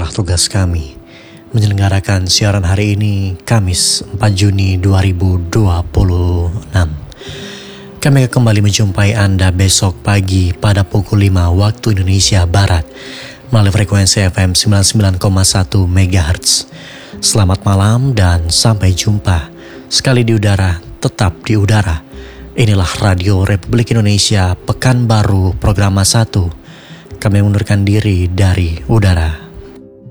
adalah tugas kami menyelenggarakan siaran hari ini, Kamis 4 Juni 2026. Kami akan kembali menjumpai Anda besok pagi pada pukul 5 waktu Indonesia Barat melalui frekuensi FM 99,1 MHz. Selamat malam dan sampai jumpa. Sekali di udara, tetap di udara. Inilah Radio Republik Indonesia Pekanbaru Programa 1. Kami mengundurkan diri dari udara.